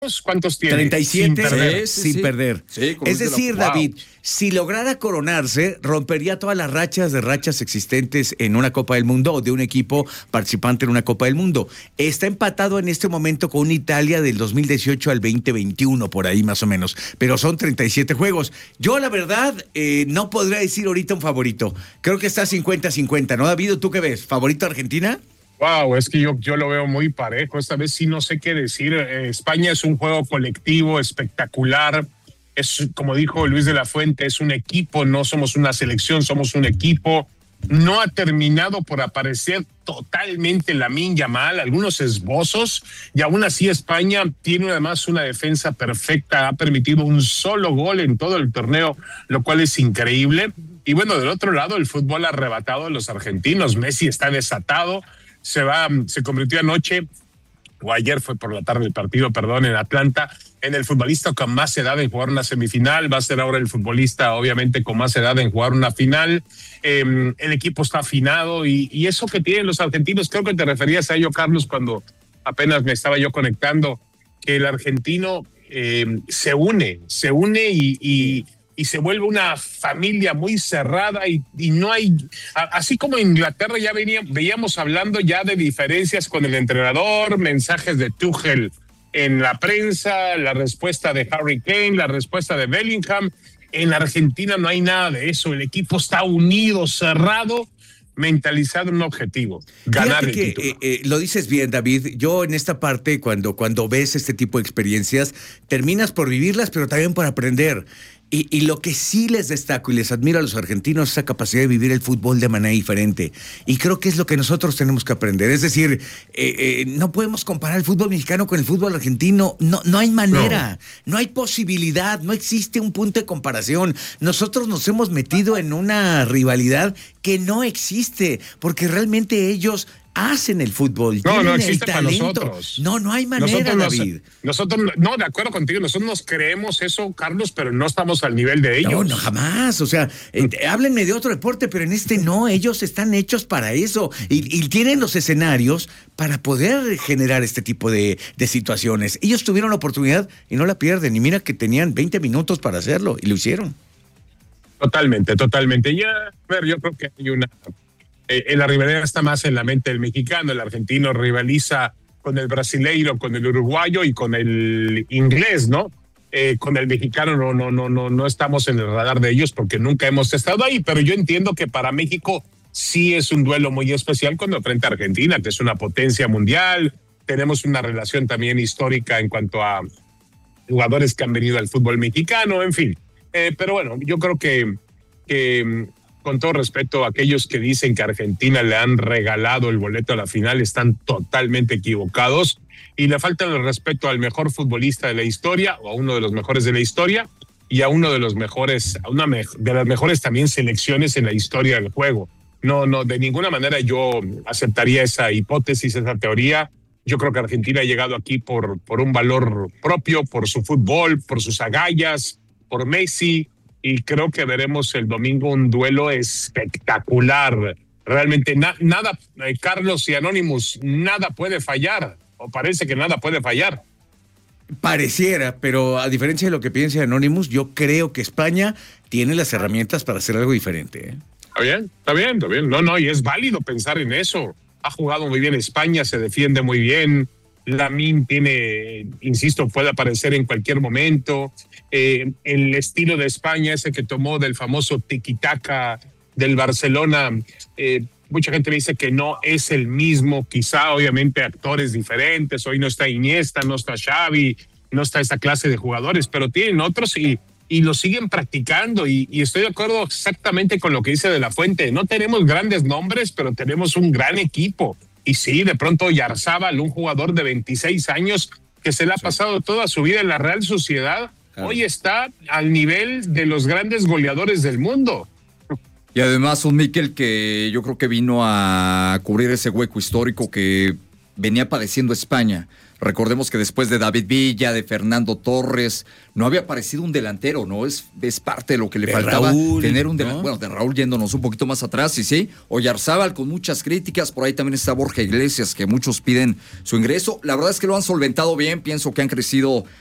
¿Cuántos tiene? 37 sin perder. sin perder. Sí, Es decir, wow. David, si lograra coronarse, rompería todas las rachas existentes en una Copa del Mundo o de un equipo participante en una Copa del Mundo. Está empatado en este momento con una Italia del 2018 al 2021, por ahí más o menos, pero son 37 juegos. Yo, la verdad, no podría decir ahorita un favorito. Creo que está 50-50, ¿no, David? ¿Tú qué ves? ¿Favorito Argentina? Wow, es que yo lo veo muy parejo. Esta vez sí no sé qué decir. España es un juego colectivo espectacular. Es, como dijo Luis de la Fuente, es un equipo, no somos una selección, somos un equipo. No ha terminado por aparecer totalmente Lamine Yamal, algunos esbozos, y aún así España tiene además una defensa perfecta, ha permitido un solo gol en todo el torneo, lo cual es increíble. Y bueno, del otro lado, el fútbol ha arrebatado a los argentinos. Messi está desatado. Se convirtió anoche, o ayer fue por la tarde el partido, perdón, en Atlanta, en el futbolista con más edad en jugar una semifinal. Va a ser ahora el futbolista, obviamente, con más edad en jugar una final. El equipo está afinado y eso que tienen los argentinos, creo que te referías a ello, Carlos, cuando apenas me estaba yo conectando, que el argentino se une y se vuelve una familia muy cerrada y no hay, así como en Inglaterra ya veíamos hablando ya de diferencias con el entrenador, mensajes de Tuchel en la prensa, la respuesta de Harry Kane, la respuesta de Bellingham. En Argentina no hay nada de eso, el equipo está unido, cerrado, mentalizado en un objetivo, ganar el título. Lo dices bien, David. Yo en esta parte, cuando ves este tipo de experiencias, terminas por vivirlas, pero también por aprender. Y lo que sí les destaco y les admiro a los argentinos es esa capacidad de vivir el fútbol de manera diferente. Y creo que es lo que nosotros tenemos que aprender. Es decir, no podemos comparar el fútbol mexicano con el fútbol argentino. No hay manera, no hay posibilidad, no existe un punto de comparación. Nosotros nos hemos metido en una rivalidad que no existe, porque realmente ellos hacen el fútbol, no tienen existe el para talento. nosotros. No hay manera, David. Nosotros, no, de acuerdo contigo, nosotros nos creemos eso, Carlos, pero no estamos al nivel de ellos. No, jamás. O sea, háblenme de otro deporte, pero en este no, ellos están hechos para eso y tienen los escenarios para poder generar este tipo de situaciones. Ellos tuvieron la oportunidad y no la pierden. Y mira que tenían 20 minutos para hacerlo y lo hicieron. Totalmente. Ya, a ver, yo creo que hay una... la rivalidad está más en la mente del mexicano. El argentino rivaliza con el brasileiro, con el uruguayo y con el inglés, ¿no? Con el mexicano no estamos en el radar de ellos porque nunca hemos estado ahí, pero yo entiendo que para México sí es un duelo muy especial cuando enfrenta a Argentina, que es una potencia mundial. Tenemos una relación también histórica en cuanto a jugadores que han venido al fútbol mexicano, en fin. Pero bueno, yo creo que con todo respeto, aquellos que dicen que a Argentina le han regalado el boleto a la final están totalmente equivocados y le faltan el respeto al mejor futbolista de la historia o a uno de los mejores de la historia y a uno de los mejores, a una de las mejores también selecciones en la historia del juego. No, de ninguna manera yo aceptaría esa hipótesis, esa teoría. Yo creo que Argentina ha llegado aquí por un valor propio, por su fútbol, por sus agallas, por Messi. Y creo que veremos el domingo un duelo espectacular. Realmente nada, Carlos y Anonymous, nada puede fallar, o parece que nada puede fallar. Pareciera, pero a diferencia de lo que piensa Anonymous, yo creo que España tiene las herramientas para hacer algo diferente. Está bien. No, y es válido pensar en eso. Ha jugado muy bien España, se defiende muy bien. Lamine tiene, insisto, puede aparecer en cualquier momento. El estilo de España, ese que tomó del famoso tiki-taka del Barcelona, mucha gente me dice que no es el mismo, quizá obviamente actores diferentes. Hoy no está Iniesta, no está Xavi, no está esa clase de jugadores, pero tienen otros y lo siguen practicando y estoy de acuerdo exactamente con lo que dice De la Fuente. No tenemos grandes nombres, pero tenemos un gran equipo. Y sí, de pronto Yarzábal, un jugador de 26 años que se le ha pasado toda su vida en la Real Sociedad, hoy está al nivel de los grandes goleadores del mundo. Y además un Mikel que yo creo que vino a cubrir ese hueco histórico que venía padeciendo España. Recordemos que después de David Villa, de Fernando Torres, no había aparecido un delantero, ¿no? Es parte de lo que le faltaba, Raúl, tener un ¿no? Bueno, de Raúl yéndonos un poquito más atrás, sí. Oyarzábal con muchas críticas, por ahí también está Borja Iglesias, que muchos piden su ingreso. La verdad es que lo han solventado bien, pienso que han crecido